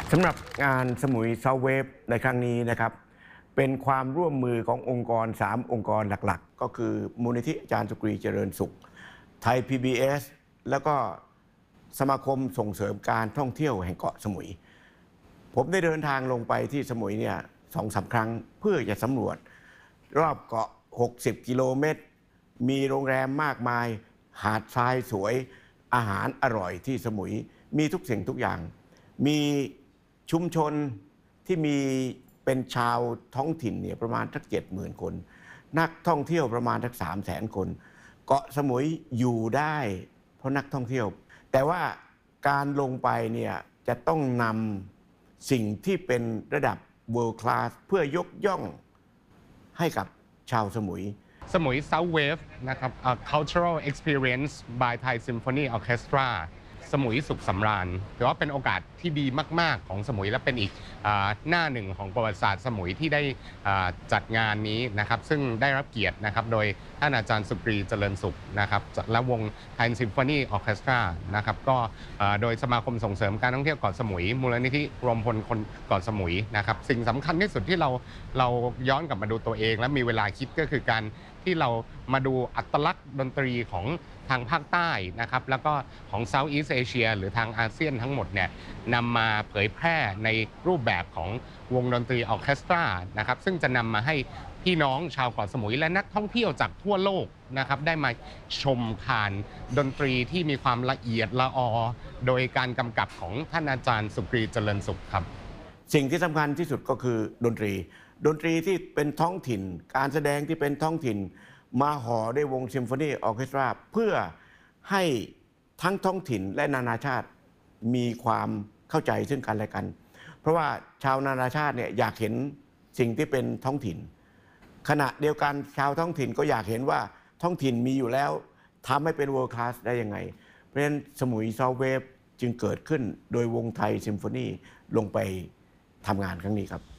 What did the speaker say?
สำหรับงานสมุยเซาเวฟในครั้งนี้นะครับเป็นความร่วมมือขององค์กร3องค์กรหลักๆก็คือมูลนิธิอาจารย์สุกรีเจริญสุขไทย PBS แล้วก็สมาคมส่งเสริมการท่องเที่ยวแห่งเกาะสมุยผมได้เดินทางลงไปที่สมุยเนี่ย2-3 ครั้งเพื่อจะสำรวจรอบเกาะ60 กิโลเมตรมีโรงแรมมากมายหาดทรายสวยอาหารอร่อยที่สมุยมีทุกสิ่งทุกอย่างมีชุมชนที่มีเป็นชาวท้องถิ่นเนี่ยประมาณสัก70,000 คนนักท่องเที่ยวประมาณสัก300,000 คนเกาะสมุยอยู่ได้เพราะนักท่องเที่ยวแต่ว่าการลงไปเนี่ยจะต้องนำสิ่งที่เป็นระดับ world class เพื่อยกย่องให้กับชาวสมุยสมุย South Wave นะครับ Cultural Experience by Thai Symphony Orchestra สมุยสุขสำราญถือว่าเป็นโอกาสที่ดีมากๆของสมุยและเป็นอีกหน้าหนึ่งของประวัติศาสตร์สมุยที่ได้จัดงานนี้นะครับซึ่งได้รับเกียรตินะครับโดยท่านอาจารย์สุกรีเจริญสุขนะครับและวง Thai Symphony Orchestra นะครับก็โดยสมาคมส่งเสริมการท่องเที่ยวเกาะสมุยมูลนิธิรวมพลคนเกาะสมุยนะครับสิ่งสำคัญที่สุดที่เราย้อนกลับมาดูตัวเองและมีเวลาคิดก็คือการที่เรามาดูอัตลักษณ์ดนตรีของทางภาคใต้นะครับแล้วก็ของ Southeast Asia หรือทางอาเซียนทั้งหมดเนี่ยนำมาเผยแพร่ในรูปแบบของวงดนตรีออร์เคสตรานะครับซึ่งจะนำมาให้พี่น้องชาวเกาะสมุยและนักท่องเที่ยวจากทั่วโลกนะครับได้มาชมผ่านดนตรีที่มีความละเอียดละออโดยการกำกับของท่านอาจารย์สุกรีเจริญสุขครับสิ่งที่สำคัญที่สุดก็คือดนตรีที่เป็นท้องถิ่นการแสดงที่เป็นท้องถิ่นมาห่อด้วยวงซิมโฟนีออร์เคสตราเพื่อให้ทั้งท้องถิ่นและนานาชาติมีความเข้าใจซึ่งกันและกันเพราะว่าชาวนานาชาติเนี่ยอยากเห็นสิ่งที่เป็นท้องถิ่นขณะเดียวกันชาวท้องถิ่นก็อยากเห็นว่าท้องถิ่นมีอยู่แล้วทำให้เป็น World Class ได้ยังไงเพราะฉะนั้นสมุยเซาเวฟจึงเกิดขึ้นโดยวงไทยซิมโฟนีลงไปทำงานครั้งนี้ครับ